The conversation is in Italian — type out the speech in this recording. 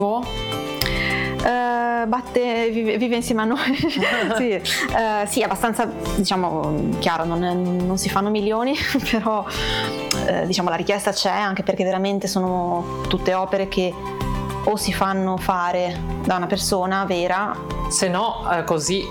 Vive insieme a noi. Sì, abbastanza, diciamo, chiaro, non si fanno milioni, però diciamo la richiesta c'è, anche perché veramente sono tutte opere che o si fanno fare da una persona vera, se no così